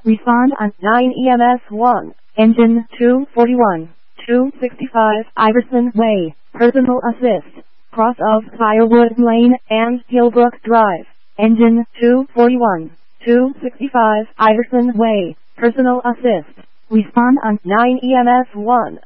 Respond on 9 EMS 1, engine 241, 265 Iverson Way, personal assist, cross of Firewood Lane and Hillbrook Drive, engine 241, 265 Iverson Way, personal assist. Respond on 9 EMS 1.